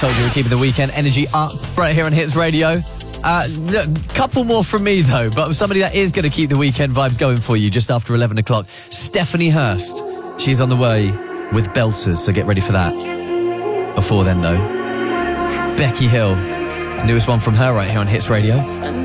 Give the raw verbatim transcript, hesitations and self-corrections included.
told you we're keeping the weekend energy up right here on Hits Radio. Uh, look, couple more from me though, but somebody that is going to keep the weekend vibes going for you just after eleven o'clock. Stephanie Hurst. She's on the way with Belters, so get ready for that. Before then though, Becky Hill. Newest one from her right here on Hits Radio.